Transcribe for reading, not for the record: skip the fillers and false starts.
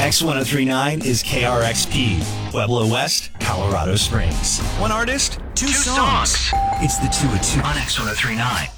X1039 is KRXP, Pueblo West, Colorado Springs. One artist, two songs. It's the 2 at 2 on X1039.